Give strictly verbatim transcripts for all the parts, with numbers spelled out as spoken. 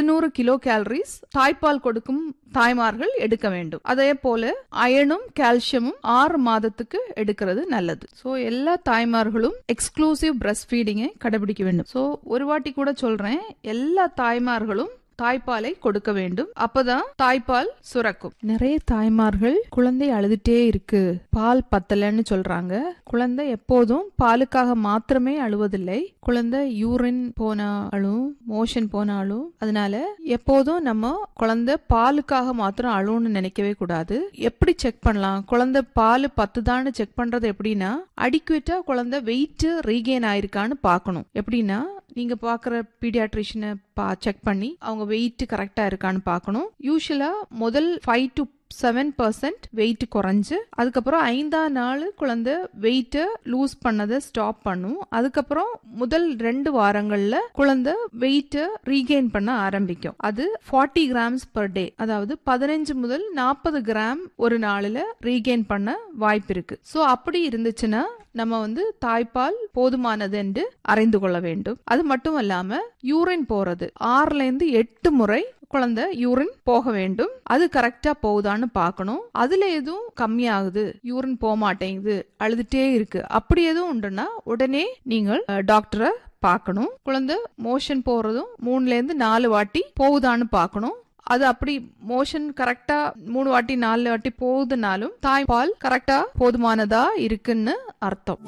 எழுநூறு kilo calories தாய்ப்பால் கொடுக்கும் தாய்மார்கள் எடுக்க வேண்டும். அதே போல அயனும் கால்சியமும் ஆறு மாதத்துக்கு எடுக்கிறது நல்லது. சோ எல்லா தாய்மார்களும் எக்ஸ்க்ளூசிவ் பிரஸ்ட் ஃபீடிங்கை கடைபிடிக்க வேண்டும். சோ ஒரு வாட்டி கூட சொல்றேன், எல்லா தாய்மார்களும் தாய்ப்பாலை கொடுக்க வேண்டும். அப்பதான் தாய்ப்பால் சுரக்கும். நிறைய தாய்மார்கள் குழந்தை அழுதுட்டே இருக்கு, பால் பத்தலன்னு சொல்றாங்க. குழந்தை எப்போதும் பாலுக்காக மாத்திரமே அழுவதில்லை. குழந்தை யூரின் போனாலும் மோஷன் போனாலும், அதனால எப்போதும் நம்ம குழந்தை பாலுக்காக மாத்திரம் அழுன்னு நினைக்கவே கூடாது. எப்படி செக் பண்ணலாம்? குழந்தை பால் பத்துதான்னு செக் பண்றது எப்படின்னா, அடிக்குவேட்டா குழந்தை வெயிட் ரீகெயின் ஆயிருக்கான்னு பாக்கணும். எப்படின்னா, நீங்க பாக்குற பீடியாட்ரிஷியனை செக் பண்ணி அவங்க வெயிட் கரெக்டா இருக்கான்னு பாக்கணும். யூசுவலா முதல் five to seven percent wait குறைஞ்சு அதுக்கப்புறம் ஐந்தாம் நாள் குழந்தை வெயிட் லூஸ் பண்ணதை ஸ்டாப் பண்ணும். அதுக்கப்புறம் முதல் ரெண்டு வாரங்கள்ல குழந்தை வெயிட் ரீகெயின் பண்ண ஆரம்பிக்கும். அது ஃபார்ட்டி கிராம்ஸ் பர் டே, அதாவது பதினஞ்சு முதல் நாற்பது கிராம் ஒரு நாளில் ரீகெயின் பண்ண வாய்ப்பு இருக்கு. சோ அப்படி இருந்துச்சுன்னா நம்ம வந்து தாய்ப்பால் போதுமானது என்று அறிந்து கொள்ள வேண்டும். அது மட்டும் இல்லாம யூரின் போறது ஆறுல இருந்து எட்டு முறை குழந்தை யூரின் போக வேண்டும். அது கரெக்டா போகுதான்னு பார்க்கணும். அதுல எதுவும் கம்மியாகுது, யூரின் போக மாட்டேங்குது, அழுதுட்டே இருக்கு, அப்படி எதுவும் உண்டுன்னா உடனே நீங்கள் டாக்டரை பார்க்கணும். குழந்தை மோஷன் போறதும் மூணுல இருந்து நாலு வாட்டி போகுதான்னு பார்க்கணும். அது அப்படி மோஷன் கரெக்டா மூணு வாட்டி நாலு வாட்டி போகுதுனாலும் தாய்ப்பால் கரெக்டா போதுமானதா இருக்குன்னு அர்த்தம்.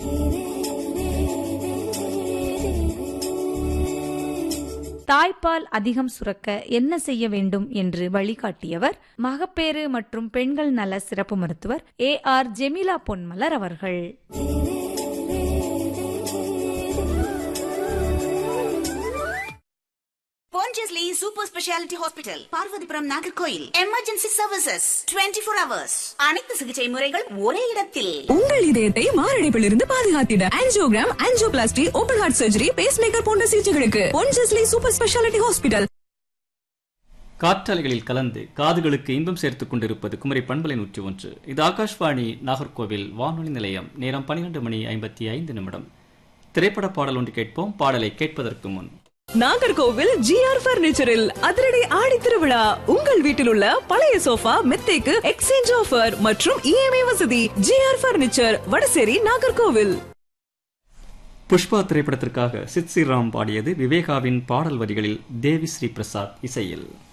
தாய்ப்பால் அதிகம் சுரக்க என்ன செய்ய வேண்டும் என்று வழிகாட்டியவர் மகப்பேறு மற்றும் பெண்கள் நல சிறப்பு மருத்துவர் ஏ ஆர் ஜெமிலா பொன்மலர் அவர்கள். Pondicherry Super Speciality Hospital, Parvathipuram, Nagercoil. Emergency services twenty four hours. அனைத்து சிகிச்சை முறைகள் ஒரே இடத்தில். உங்கள் இதயத்தை மாரடைப்பிலிருந்து பாதுகாத்திட angiogram, angioplasty, open heart surgery, base maker போன்ற சிகிச்சைகளுக்கு பொன்டிச்செரி சூப்பர் ஸ்பெஷாலிட்டி ஹாஸ்பிட்டல். காற்றலைகளில் கலந்து காதுகளுக்கு இன்பம் சேர்த்துக் கொண்டிருப்பது குமரி பண்பலை நூற்றி ஒன்று. இது ஆகாஷ்வாணி நாகர்கோவில் வானொலி நிலையம். நேரம் பன்னிரண்டு மணி ஐம்பத்தி ஐந்து நிமிடம். திரைப்பட பாடல் ஒன்று கேட்போம். பாடலை கேட்பதற்கு முன் நாகர்கோவில் ஜி ஆர் பர்னிச்சரில் அதிரடி ஆடி திருவிழா. உங்கள் வீட்டில் உள்ள பழைய சோஃபா மெத்தைக்கு எக்ஸ்சேஞ்ச் ஆஃபர் மற்றும் இஎம்ஐ வசதி. G R furniture, Vadasery, Nagercoil. Pushpa திரைப்படத்திற்காக சித் ஸ்ரீராம் பாடியது விவேகாவின் பாடல் வரிகளில் தேவி ஸ்ரீ பிரசாத் இசையில்.